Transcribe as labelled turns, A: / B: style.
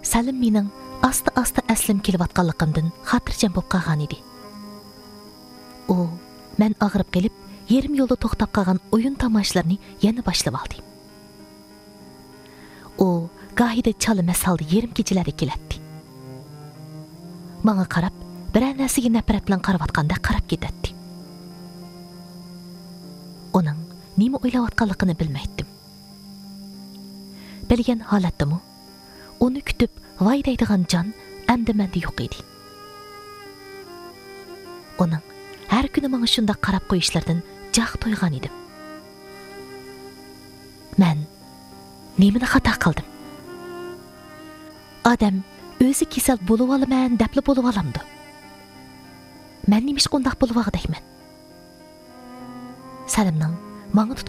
A: Salim mening asta-asta aslim kelayotganligimdan xotirjam bo'lib qolgan edi. U men og'rib kelib, yerim yo'lda to'xtab qolgan o'yin tomoshlarini yana boshlab oldi. U gohida chala masalda yerim kechalar keladi. Menga qarab, biror narsaga nafrat bilan qarayotganda qarab ketadi. Uning nima o'ylayotganligini bilmaydim. Bilgan holatdami, uni kutib voy deydigan jon endi menda yo'q edi. Uning har kuni menga shunday qarab qo'yishlardan jah to'ygan edim. Men nimani xato qildim? Odam o'zi kasal bo'lib olaman debli bo'lib olamdi. Men nima ish qundaq bo'lib og'dayman? Salimning menga